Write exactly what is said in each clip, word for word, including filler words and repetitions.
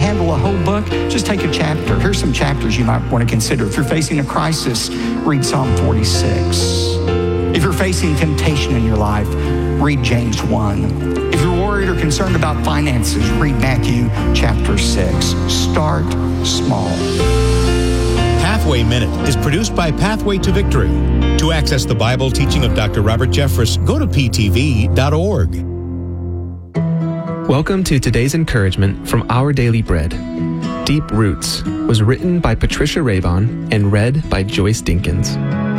handle a whole book, just take a chapter. Here's some chapters you might want to consider. If you're facing a crisis, read Psalm forty-six. If you're facing temptation in your life, read James one. If you're worried or concerned about finances, read Matthew chapter six. Start small. Pathway Minute is produced by Pathway to Victory. To access the Bible teaching of Doctor Robert Jeffress, go to p t v dot org. Welcome to today's encouragement from Our Daily Bread. Deep Roots was written by Patricia Raybon and read by Joyce Dinkins.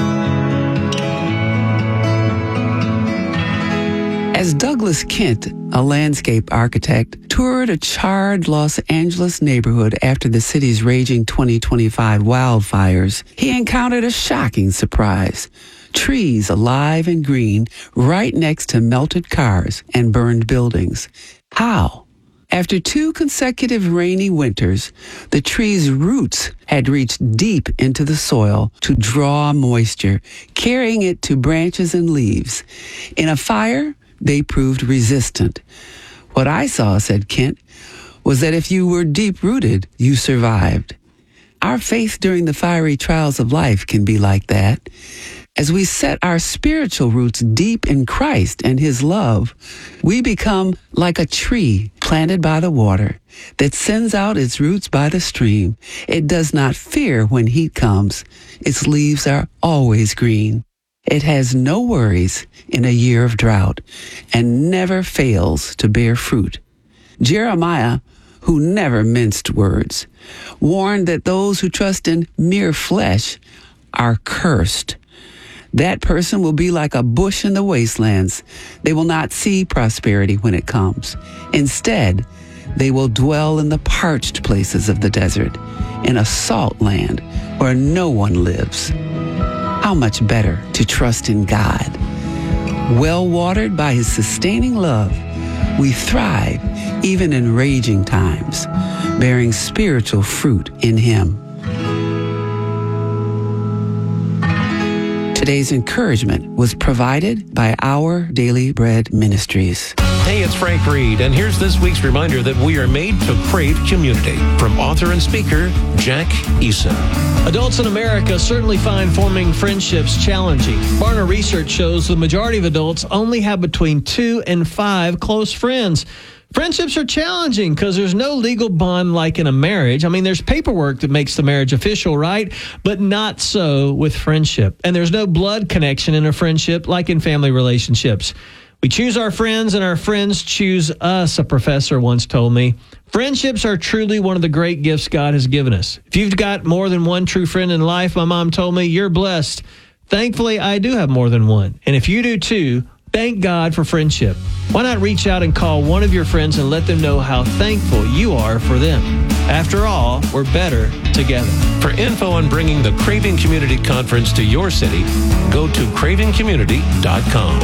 As Douglas Kent, a landscape architect, toured a charred Los Angeles neighborhood after the city's raging twenty twenty-five wildfires, he encountered a shocking surprise. Trees alive and green right next to melted cars and burned buildings. How? After two consecutive rainy winters, the tree's roots had reached deep into the soil to draw moisture, carrying it to branches and leaves. In a fire, they proved resistant. What I saw, said Kent, was that if you were deep-rooted, you survived. Our faith during the fiery trials of life can be like that. As we set our spiritual roots deep in Christ and His love, we become like a tree planted by the water that sends out its roots by the stream. It does not fear when heat comes. Its leaves are always green. It has no worries in a year of drought and never fails to bear fruit. Jeremiah, who never minced words, warned that those who trust in mere flesh are cursed. That person will be like a bush in the wastelands. They will not see prosperity when it comes. Instead, they will dwell in the parched places of the desert, in a salt land where no one lives. How much better to trust in God. Well watered by His sustaining love, we thrive even in raging times, bearing spiritual fruit in Him. Today's encouragement was provided by Our Daily Bread Ministries. Hey, it's Frank Reed, and here's this week's reminder that we are made to crave community from author and speaker Jack Eason. Adults in America certainly find forming friendships challenging. Barna research shows the majority of adults only have between two and five close friends. Friendships are challenging because there's no legal bond like in a marriage. I mean, there's paperwork that makes the marriage official, right? But not so with friendship. And there's no blood connection in a friendship like in family relationships. We choose our friends and our friends choose us, a professor once told me. Friendships are truly one of the great gifts God has given us. If you've got more than one true friend in life, my mom told me, you're blessed. Thankfully, I do have more than one. And if you do too, thank God for friendship. Why not reach out and call one of your friends and let them know how thankful you are for them? After all, we're better together. For info on bringing the Craving Community Conference to your city, go to craving community dot com.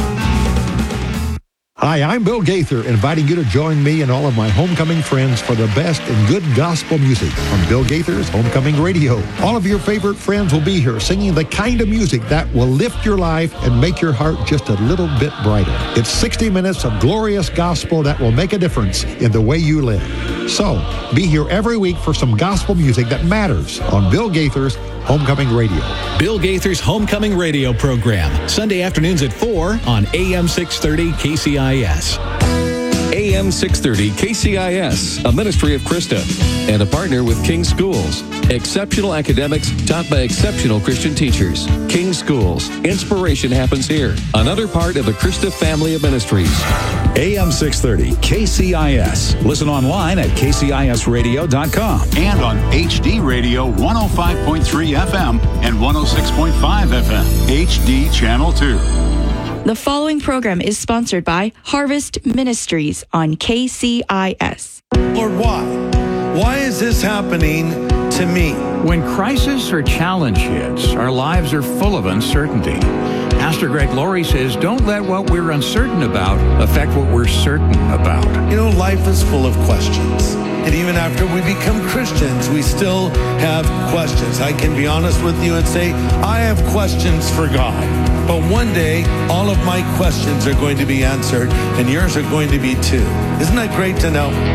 Hi, I'm Bill Gaither, inviting you to join me and all of my homecoming friends for the best in good gospel music on Bill Gaither's Homecoming Radio. All of your favorite friends will be here singing the kind of music that will lift your life and make your heart just a little bit brighter. It's sixty minutes of glorious gospel that will make a difference in the way you live. So, be here every week for some gospel music that matters on Bill Gaither's Homecoming Radio. Bill Gaither's Homecoming Radio program, Sunday afternoons at four on A M six thirty K C I S. A M six thirty K C I S, a ministry of Krista, and a partner with King Schools. Exceptional academics taught by exceptional Christian teachers. King Schools. Inspiration happens here. Another part of the Krista family of ministries. A M six thirty K C I S. Listen online at k c i s radio dot com and on H D Radio one oh five point three F M and one oh six point five F M. H D Channel two. The following program is sponsored by Harvest Ministries on K C I S. Lord, why? Why is this happening to me? When crisis or challenge hits, our lives are full of uncertainty. Pastor Greg Laurie says, don't let what we're uncertain about affect what we're certain about. You know, life is full of questions. And even after we become Christians, we still have questions. I can be honest with you and say, I have questions for God. But one day, all of my questions are going to be answered, and yours are going to be too. Isn't that great to know?